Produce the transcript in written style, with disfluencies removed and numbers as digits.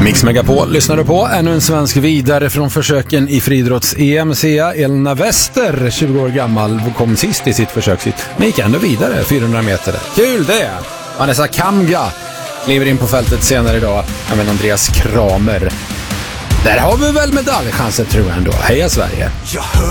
Mix Megapol lyssnar du på. Ännu en svensk vidare från försöken i friidrotts-EM-CA. Elna Wester, 20 år gammal, kom sist i sitt försök. Men gick ändå vidare, 400 meter. Kul det! Vanessa Kamga kliver in på fältet senare idag. Även Andreas Kramer. Där har vi väl medaljchanser tror jag ändå. Heja Sverige!